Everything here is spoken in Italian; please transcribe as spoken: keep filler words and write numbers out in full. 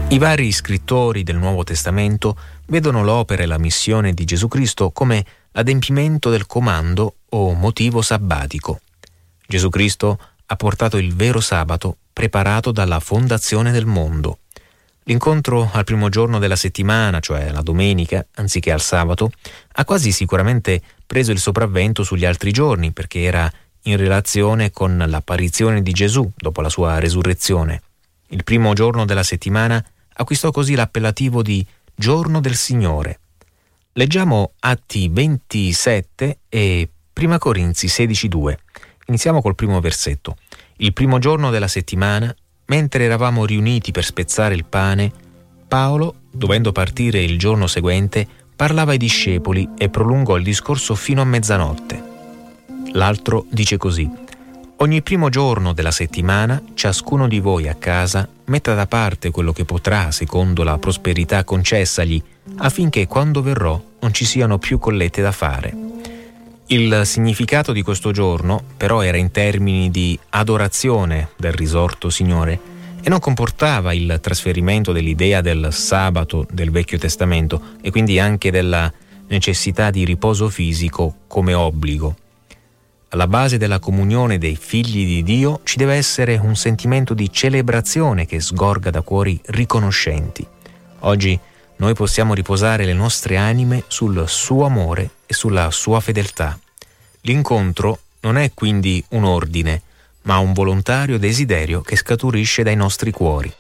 I vari scrittori del Nuovo Testamento vedono l'opera e la missione di Gesù Cristo come l'adempimento del comando o motivo sabbatico. Gesù Cristo ha portato il vero sabato preparato dalla fondazione del mondo. L'incontro al primo giorno della settimana, cioè la domenica, anziché al sabato, ha quasi sicuramente preso il sopravvento sugli altri giorni perché era in relazione con l'apparizione di Gesù dopo la sua resurrezione. Il primo giorno della settimana acquistò così l'appellativo di Giorno del Signore. Leggiamo Atti ventisette e Prima Corinzi sedici due. Iniziamo col primo versetto. Il primo giorno della settimana, mentre eravamo riuniti per spezzare il pane, Paolo, dovendo partire il giorno seguente, parlava ai discepoli e prolungò il discorso fino a mezzanotte. L'altro dice così: ogni primo giorno della settimana, ciascuno di voi a casa metta da parte quello che potrà secondo la prosperità concessagli, affinché quando verrò non ci siano più collette da fare. Il significato di questo giorno però era in termini di adorazione del risorto Signore e non comportava il trasferimento dell'idea del sabato del Vecchio Testamento e quindi anche della necessità di riposo fisico come obbligo. Alla base della comunione dei figli di Dio ci deve essere un sentimento di celebrazione che sgorga da cuori riconoscenti. Oggi noi possiamo riposare le nostre anime sul suo amore e sulla sua fedeltà. L'incontro non è quindi un ordine, ma un volontario desiderio che scaturisce dai nostri cuori.